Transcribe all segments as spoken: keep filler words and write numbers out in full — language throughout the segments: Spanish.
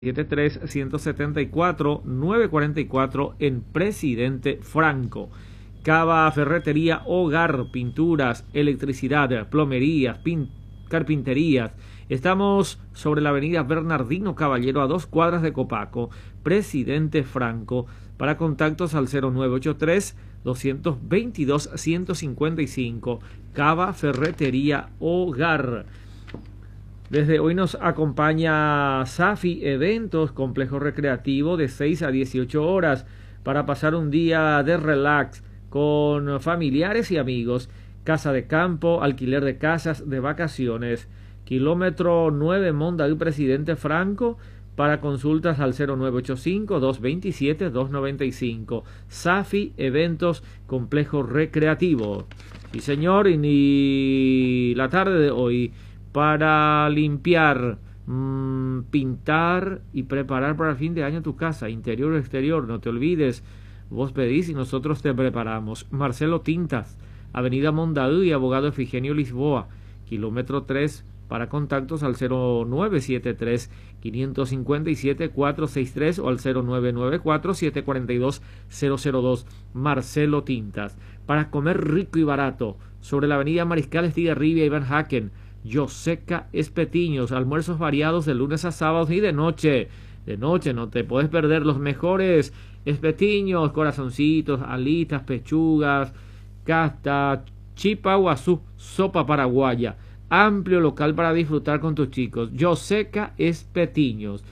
setenta y tres, ciento setenta y cuatro, novecientos cuarenta y cuatro en Presidente Franco. Cava, ferretería, hogar, pinturas, electricidad, plomerías, pin, carpinterías. Estamos sobre la avenida Bernardino Caballero a dos cuadras de Copaco, Presidente Franco. Para contactos al cero nueve ocho tres, dos veintidós, ciento cincuenta y cinco. Cava, ferretería, hogar. Desde hoy nos acompaña Safi Eventos, complejo recreativo de seis a dieciocho horas para pasar un día de relax con familiares y amigos. Casa de campo, alquiler de casas de vacaciones. Kilómetro nueve Mondaú Presidente Franco. Para consultas al cero nueve ocho cinco, dos veintisiete, dos noventa y cinco. Safi Eventos, complejo recreativo. Sí, señor, y ni la tarde de hoy para limpiar, mmm, pintar y preparar para el fin de año tu casa, interior o exterior. No te olvides, vos pedís y nosotros te preparamos. Marcelo Tintas, avenida Mondaú y abogado Efigenio Lisboa, kilómetro tres. Para contactos al cero nueve siete tres, cinco cinco siete, cuatro seis tres o al cero nueve nueve cuatro, siete cuatro dos, cero cero dos. Marcelo Tintas. Para comer rico y barato, sobre la avenida Mariscal Estigarribia y Van Haken, Yoseca Espetiños, almuerzos variados de lunes a sábados y de noche. De noche no te puedes perder los mejores espetiños, corazoncitos, alitas, pechugas, casta, chipa guazú, sopa paraguaya. Amplio local para disfrutar con tus chicos. Yoseca Espetiños.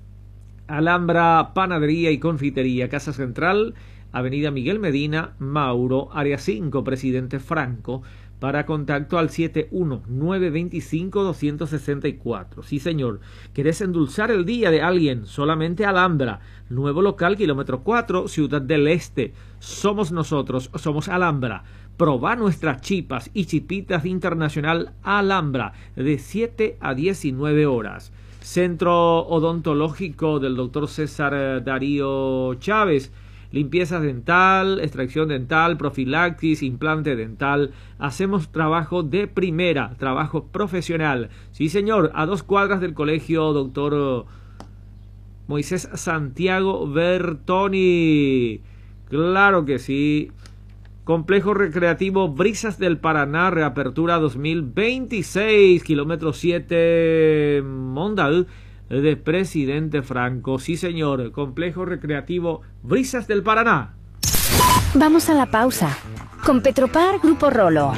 Alhambra Panadería y Confitería, Casa Central, avenida Miguel Medina, Mauro, área cinco, Presidente Franco. Para contacto al siete uno nueve dos cinco, dos seis cuatro. Sí, señor. ¿Querés endulzar el día de alguien? Solamente Alhambra. Nuevo local, kilómetro cuatro, Ciudad del Este. Somos nosotros, somos Alhambra. Probá nuestras chipas y chipitas Internacional Alhambra de siete a diecinueve horas. Centro Odontológico del doctor César Darío Chávez. Limpieza dental, extracción dental, profilaxis, implante dental. Hacemos trabajo de primera, trabajo profesional. Sí, señor, a dos cuadras del colegio doctor Moisés Santiago Bertoni. Claro que sí. Complejo recreativo Brisas del Paraná, reapertura dos mil veintiséis, kilómetro siete, Mondaú de Presidente Franco. Sí, señor, complejo recreativo Brisas del Paraná. Vamos a la pausa. Con Petropar Grupo Rolo.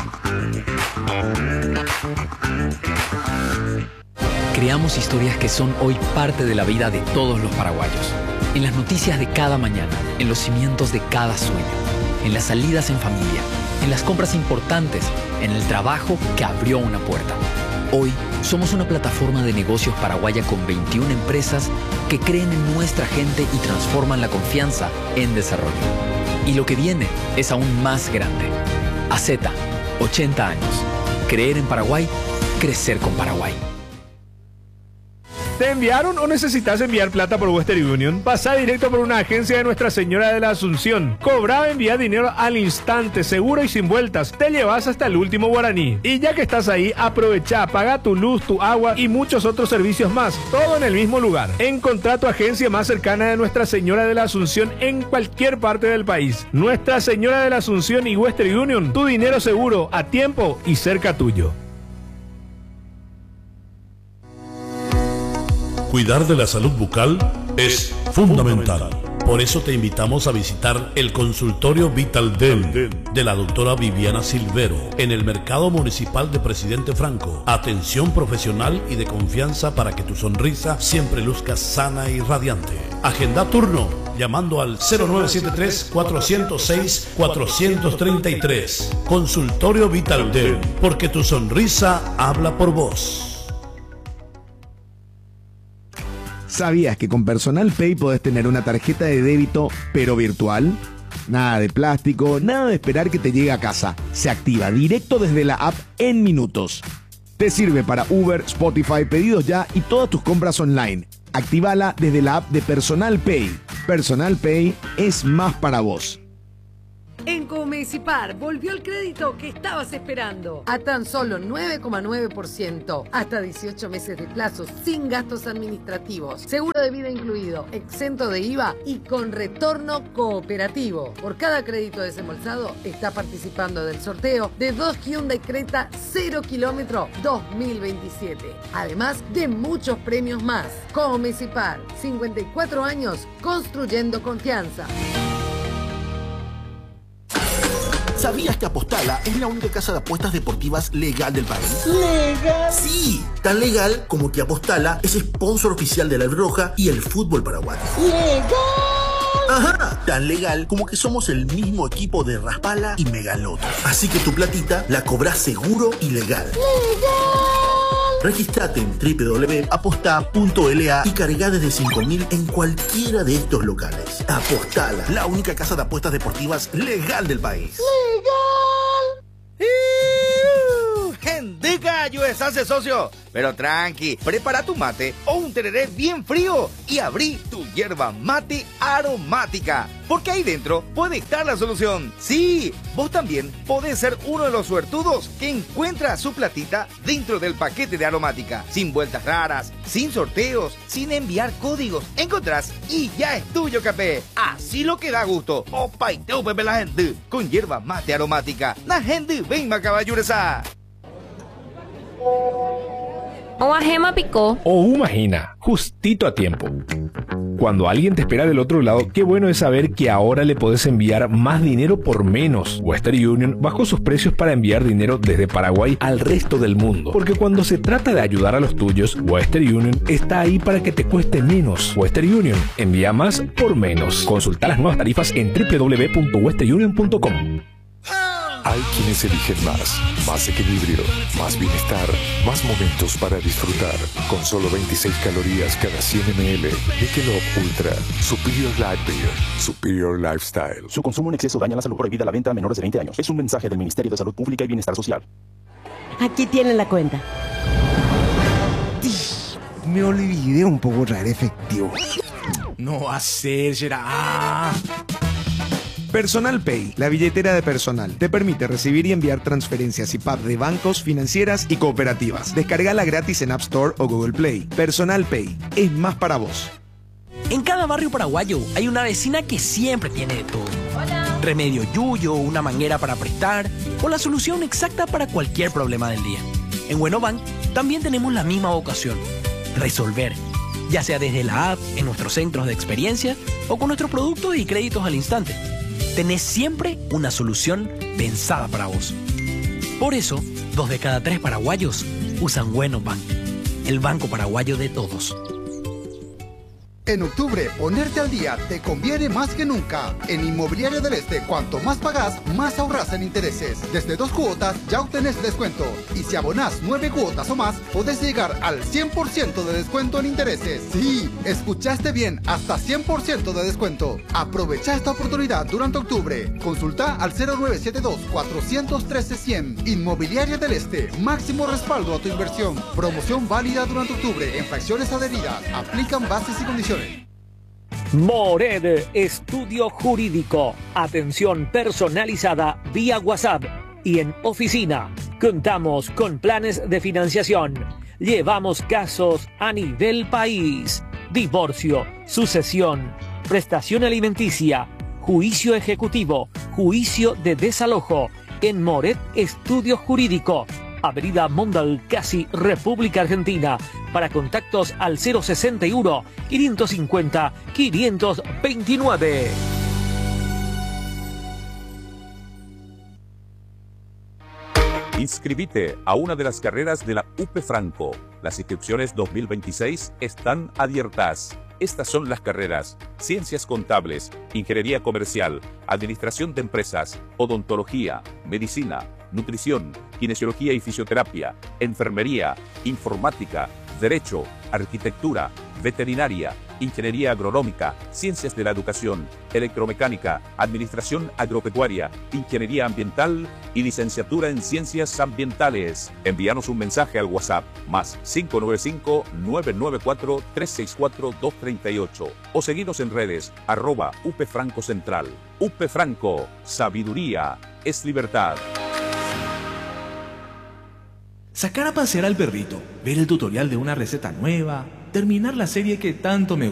Creamos historias que son hoy parte de la vida de todos los paraguayos. En las noticias de cada mañana, en los cimientos de cada sueño, en las salidas en familia, en las compras importantes, en el trabajo que abrió una puerta. Hoy somos una plataforma de negocios paraguaya con veintiuna empresas que creen en nuestra gente y transforman la confianza en desarrollo. Y lo que viene es aún más grande. A Z, ochenta años. Creer en Paraguay, crecer con Paraguay. ¿Te enviaron o necesitas enviar plata por Western Union? Pasa directo por una agencia de Nuestra Señora de la Asunción. Cobra, envía dinero al instante, seguro y sin vueltas. Te llevas hasta el último guaraní. Y ya que estás ahí, aprovecha, paga tu luz, tu agua y muchos otros servicios más. Todo en el mismo lugar. Encontrá tu agencia más cercana de Nuestra Señora de la Asunción en cualquier parte del país. Nuestra Señora de la Asunción y Western Union. Tu dinero seguro, a tiempo y cerca tuyo. Cuidar de la salud bucal es fundamental. Por eso te invitamos a visitar el consultorio Vital Dent de la doctora Viviana Silvero en el Mercado Municipal de Presidente Franco. Atención profesional y de confianza para que tu sonrisa siempre luzca sana y radiante. Agenda turno llamando al cero nueve siete tres, cuatro cero seis, cuatro tres tres. Consultorio Vital Dent, porque tu sonrisa habla por vos. ¿Sabías que con Personal Pay podés tener una tarjeta de débito, pero virtual? Nada de plástico, nada de esperar que te llegue a casa. Se activa directo desde la app en minutos. Te sirve para Uber, Spotify, pedidos ya y todas tus compras online. Actívala desde la app de Personal Pay. Personal Pay es más para vos. En Comecipar volvió el crédito que estabas esperando. A tan solo nueve coma nueve por ciento. Hasta dieciocho meses de plazo sin gastos administrativos. Seguro de vida incluido, exento de I V A y con retorno cooperativo. Por cada crédito desembolsado está participando del sorteo de dos Hyundai Creta cero kilómetro dos mil veintisiete. Además de muchos premios más. Comecipar, cincuenta y cuatro años construyendo confianza. ¿Sabías que Apostala es la única casa de apuestas deportivas legal del país? ¿Legal? Sí, tan legal como que Apostala es sponsor oficial de la Cruz Roja y el fútbol paraguayo. ¡Legal! Ajá, tan legal como que somos el mismo equipo de Raspala y Megaloto. Así que tu platita la cobras seguro y legal. ¡Legal! Registrate en doble u doble u doble u punto aposta punto l a y carga desde cinco mil en cualquiera de estos locales. Apostala, la única casa de apuestas deportivas legal del país. ¡Legal! ¡Gendica, yo hace socio! Pero tranqui, prepara tu mate o un tereré bien frío y abrí tu hierba mate aromática. Porque ahí dentro puede estar la solución. Sí, vos también podés ser uno de los suertudos que encuentra su platita dentro del paquete de aromática. Sin vueltas raras, sin sorteos, sin enviar códigos. Encontrás y ya es tuyo, capé. Así lo que da gusto. Opa y teu, pepe la gente. Con hierba mate aromática. La gente ven macaballuresa. O a Gema picó. O imagina, justito a tiempo. Cuando alguien te espera del otro lado, qué bueno es saber que ahora le podés enviar más dinero por menos. Western Union bajó sus precios para enviar dinero desde Paraguay al resto del mundo. Porque cuando se trata de ayudar a los tuyos, Western Union está ahí para que te cueste menos. Western Union, envía más por menos. Consulta las nuevas tarifas en doble u doble u doble u punto western union punto com. Hay quienes eligen más, más equilibrio, más bienestar, más momentos para disfrutar. Con solo veintiséis calorías cada cien mililitros, Michelob Ultra, Superior Light Beer, Superior Lifestyle. Su consumo en exceso daña la salud. Prohibida la venta a menores de veinte años. Es un mensaje del Ministerio de Salud Pública y Bienestar Social. Aquí tienen la cuenta. Me olvidé un poco traer efectivo. No hacer, será. Personal Pay, la billetera de personal, te permite recibir y enviar transferencias y P A P de bancos, financieras y cooperativas. Descárgala gratis en App Store o Google Play. Personal Pay, es más para vos. En cada barrio paraguayo hay una vecina que siempre tiene de todo. Hola. Remedio yuyo, una manguera para prestar o la solución exacta para cualquier problema del día. En Buenobank también tenemos la misma vocación, resolver. Ya sea desde la app, en nuestros centros de experiencia o con nuestros productos y créditos al instante. Tenés siempre una solución pensada para vos. Por eso, dos de cada tres paraguayos usan Buenobank, el banco paraguayo de todos. En octubre, ponerte al día te conviene más que nunca. En Inmobiliaria del Este, cuanto más pagás, más ahorrás en intereses. Desde dos cuotas ya obtenés descuento. Y si abonás nueve cuotas o más, podés llegar al cien por ciento de descuento en intereses. Sí, escuchaste bien, hasta cien por ciento de descuento. Aprovecha esta oportunidad durante octubre. Consulta al cero nueve siete dos, cuatro uno tres, cien. Inmobiliaria del Este, máximo respaldo a tu inversión. Promoción válida durante octubre en fracciones adheridas. Aplican bases y condiciones. Mored Estudio Jurídico. Atención personalizada vía WhatsApp y en oficina. Contamos con planes de financiación. Llevamos casos a nivel país. Divorcio, sucesión, prestación alimenticia, juicio ejecutivo, juicio de desalojo. En Mored Estudio Jurídico. Avenida Mondal, casi República Argentina. Para contactos al cero sesenta y uno, quinientos cincuenta, quinientos veintinueve. Inscribite a una de las carreras de la U P Franco. Las inscripciones dos mil veintiséis están abiertas. Estas son las carreras: Ciencias Contables, Ingeniería Comercial, Administración de Empresas, Odontología, Medicina, Nutrición, Kinesiología y Fisioterapia, Enfermería, Informática, Derecho, Arquitectura, Veterinaria, Ingeniería Agronómica, Ciencias de la Educación, Electromecánica, Administración Agropecuaria, Ingeniería Ambiental y Licenciatura en Ciencias Ambientales. Envíanos un mensaje al WhatsApp más cinco nueve cinco, nueve nueve cuatro, tres seis cuatro, dos tres ocho o seguinos en redes arroba U P Franco Central. U P Franco, sabiduría es libertad. Sacar a pasear al perrito, ver el tutorial de una receta nueva, terminar la serie que tanto me